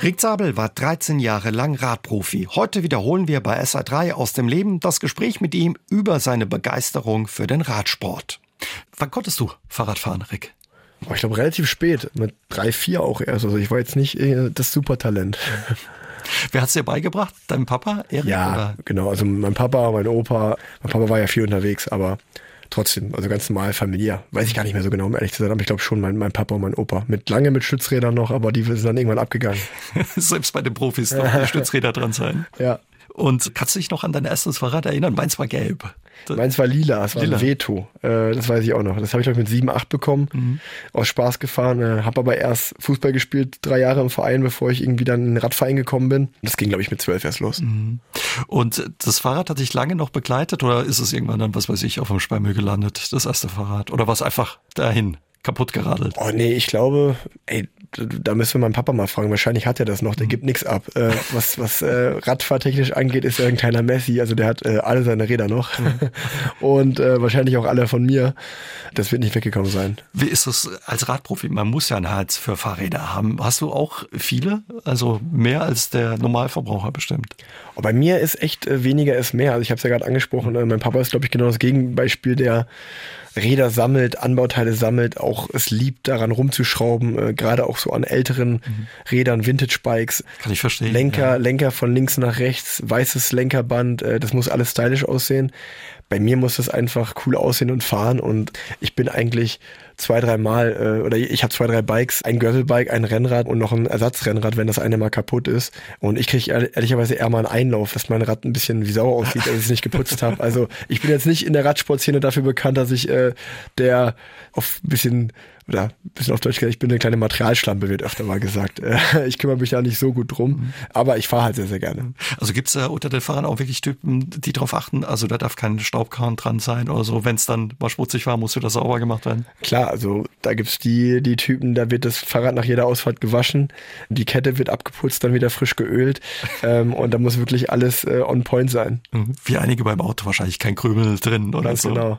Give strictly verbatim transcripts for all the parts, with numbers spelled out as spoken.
Rick Zabel war dreizehn Jahre lang Radprofi. Heute wiederholen wir bei S A drei aus dem Leben das Gespräch mit ihm über seine Begeisterung für den Radsport. Wann konntest du Fahrrad fahren, Rick? Ich glaube relativ spät, mit drei, vier auch erst. Also ich war jetzt nicht das Supertalent. Wer hat's dir beigebracht? Dein Papa, Erik? Ja, oder? Genau. Also mein Papa, mein Opa. Mein Papa war ja viel unterwegs, aber trotzdem, also ganz normal familiär. Weiß ich gar nicht mehr so genau, um ehrlich zu sein, aber ich glaube schon mein, mein Papa und mein Opa. Mit lange mit Stützrädern noch, aber die sind dann irgendwann abgegangen. Selbst bei den Profis noch die Stützräder dran sein. Ja. Und kannst du dich noch an dein erstes Fahrrad erinnern? Meins war gelb. Meins war lila, es war lila. Ein Veto. Äh, das weiß ich auch noch. Das habe ich, glaube ich, mit sieben, acht bekommen. Mhm. Aus Spaß gefahren. Äh, habe aber erst Fußball gespielt, drei Jahre im Verein, bevor ich irgendwie dann in den Radverein gekommen bin. Das ging, glaube ich, mit zwölf erst los. Mhm. Und das Fahrrad hat dich lange noch begleitet oder ist es irgendwann dann, was weiß ich, auf dem Sperrmüll gelandet, das erste Fahrrad? Oder war es einfach dahin, kaputt geradelt? Oh nee, ich glaube, ey, da müssen wir meinen Papa mal fragen. Wahrscheinlich hat er das noch. Der gibt nichts ab. Äh, was was äh, radfahrtechnisch angeht, ist er ein kleiner Messi. Also der hat äh, alle seine Räder noch. Mhm. Und äh, wahrscheinlich auch alle von mir. Das wird nicht weggekommen sein. Wie ist es als Radprofi? Man muss ja ein Herz für Fahrräder haben. Hast du auch viele? Also mehr als der Normalverbraucher bestimmt? Oh, bei mir ist echt äh, weniger ist mehr. Also ich habe es ja gerade angesprochen. Äh, mein Papa ist, glaube ich, genau das Gegenbeispiel, der Räder sammelt, Anbauteile sammelt, auch es liebt, daran rumzuschrauben, äh, gerade auch so an älteren mhm. Rädern, Vintage-Bikes. Kann ich verstehen. Lenker, ja. Lenker von links nach rechts, weißes Lenkerband, äh, das muss alles stylisch aussehen. Bei mir muss das einfach cool aussehen und fahren und ich bin eigentlich zwei, drei Mal, äh, oder ich habe zwei, drei Bikes, ein Gravelbike, ein Rennrad und noch ein Ersatzrennrad, wenn das eine mal kaputt ist. Und ich kriege ehrlicherweise eher mal einen Einlauf, dass mein Rad ein bisschen wie Sau aussieht, als ich es nicht geputzt habe. Also ich bin jetzt nicht in der Radsportszene dafür bekannt, dass ich äh, der auf ein bisschen, oder ein bisschen auf Deutsch gesagt, ich bin eine kleine Materialschlampe, wird öfter mal gesagt. Ich kümmere mich da nicht so gut drum, aber ich fahre halt sehr, sehr gerne. Also gibt's äh, unter den Fahrern auch wirklich Typen, die drauf achten, also da darf kein Staubkorn dran sein oder so, wenn es dann mal schmutzig war, muss wieder sauber gemacht werden? Klar, also da gibt's die die Typen, da wird das Fahrrad nach jeder Ausfahrt gewaschen, die Kette wird abgeputzt, dann wieder frisch geölt ähm, und da muss wirklich alles äh, on point sein. Wie einige beim Auto wahrscheinlich, kein Krümel drin oder Ganz so. Genau.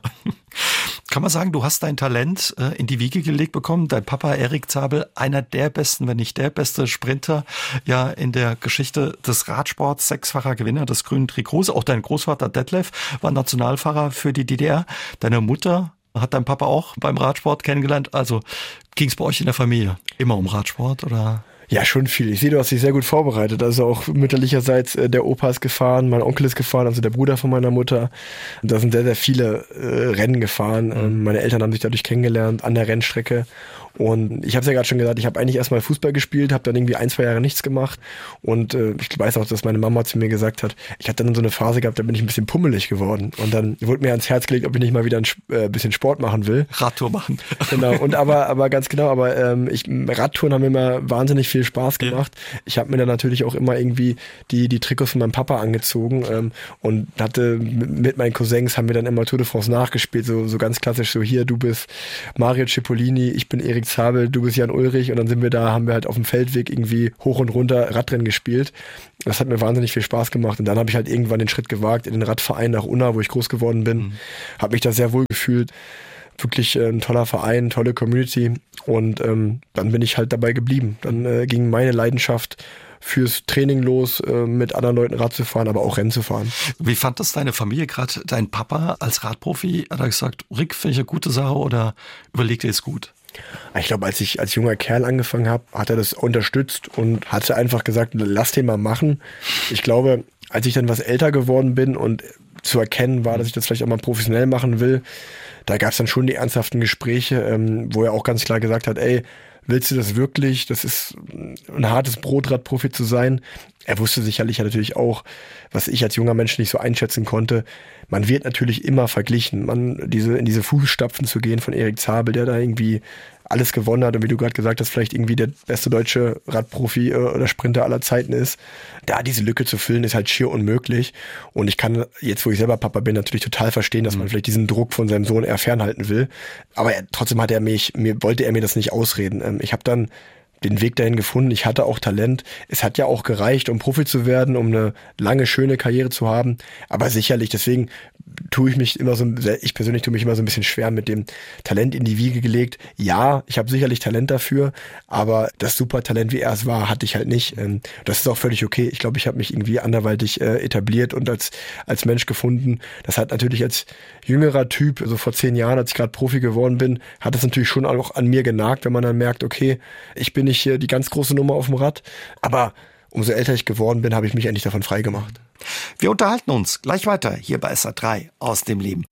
Kann man sagen, du hast dein Talent äh, in die Wiege gelegt bekommen. Dein Papa Erik Zabel, einer der besten, wenn nicht der beste Sprinter ja in der Geschichte des Radsports, sechsfacher Gewinner des grünen Trikots. Auch dein Großvater Detlef war Nationalfahrer für die D D R. Deine Mutter hat dein Papa auch beim Radsport kennengelernt. Also ging es bei euch in der Familie immer um Radsport oder? Ja, schon viel. Ich sehe, du hast dich sehr gut vorbereitet. Also auch mütterlicherseits, äh, der Opa ist gefahren, mein Onkel ist gefahren, also der Bruder von meiner Mutter. Und da sind sehr, sehr viele äh, Rennen gefahren. Mhm. Ähm, meine Eltern haben sich dadurch kennengelernt an der Rennstrecke. Und ich habe es ja gerade schon gesagt, ich habe eigentlich erstmal Fußball gespielt, habe dann irgendwie ein, zwei Jahre nichts gemacht. Und äh, ich weiß auch, dass meine Mama zu mir gesagt hat, ich hatte dann so eine Phase gehabt, da bin ich ein bisschen pummelig geworden. Und dann wurde mir ans Herz gelegt, ob ich nicht mal wieder ein äh, bisschen Sport machen will. Radtour machen. Genau, und aber aber ganz genau, aber ähm, ich, Radtouren haben mir immer wahnsinnig viel Spaß gemacht. Ja. Ich habe mir dann natürlich auch immer irgendwie die die Trikots von meinem Papa angezogen ähm, und hatte mit meinen Cousins haben wir dann immer Tour de France nachgespielt, so so ganz klassisch, so hier, du bist Mario Cipollini, ich bin Erik Zabel, du bist Jan Ulrich und dann sind wir da, haben wir halt auf dem Feldweg irgendwie hoch und runter Radrennen gespielt. Das hat mir wahnsinnig viel Spaß gemacht und dann habe ich halt irgendwann den Schritt gewagt in den Radverein nach Unna, wo ich groß geworden bin, mhm. habe mich da sehr wohl gefühlt. Wirklich äh, ein toller Verein, tolle Community und ähm, dann bin ich halt dabei geblieben. Dann äh, ging meine Leidenschaft fürs Training los, äh, mit anderen Leuten Rad zu fahren, aber auch Rennen zu fahren. Wie fand das deine Familie, gerade dein Papa als Radprofi? Hat er gesagt, Rick, finde ich eine gute Sache oder überlegt ihr es gut? Ich glaube, als ich als junger Kerl angefangen habe, hat er das unterstützt und hatte einfach gesagt, lass den mal machen. Ich glaube, als ich dann was älter geworden bin und zu erkennen war, dass ich das vielleicht auch mal professionell machen will, da gab es dann schon die ernsthaften Gespräche, ähm, wo er auch ganz klar gesagt hat, ey, willst du das wirklich? Das ist ein hartes Brot, Radprofi zu sein. Er wusste sicherlich ja natürlich auch, was ich als junger Mensch nicht so einschätzen konnte. Man wird natürlich immer verglichen. Man, diese, in diese Fußstapfen zu gehen von Erik Zabel, der da irgendwie alles gewonnen hat und wie du gerade gesagt hast, vielleicht irgendwie der beste deutsche Radprofi oder Sprinter aller Zeiten ist. Da diese Lücke zu füllen, ist halt schier unmöglich. Und ich kann jetzt, wo ich selber Papa bin, natürlich total verstehen, dass man vielleicht diesen Druck von seinem Sohn eher fernhalten will. Aber er, trotzdem hat er mich, mir wollte er mir das nicht ausreden. Ich habe dann den Weg dahin gefunden. Ich hatte auch Talent. Es hat ja auch gereicht, um Profi zu werden, um eine lange, schöne Karriere zu haben. Aber sicherlich, deswegen tue ich mich immer so, ich persönlich tue mich immer so ein bisschen schwer mit dem Talent in die Wiege gelegt. Ja, ich habe sicherlich Talent dafür, aber das Supertalent, wie er es war, hatte ich halt nicht. Das ist auch völlig okay. Ich glaube, ich habe mich irgendwie anderweitig etabliert und als, als Mensch gefunden. Das hat natürlich als jüngerer Typ, also vor zehn Jahren, als ich gerade Profi geworden bin, hat es natürlich schon auch an mir genagt, wenn man dann merkt, okay, ich bin nicht die ganz große Nummer auf dem Rad, aber umso älter ich geworden bin, habe ich mich endlich davon frei gemacht. Wir unterhalten uns gleich weiter hier bei S R drei aus dem Leben.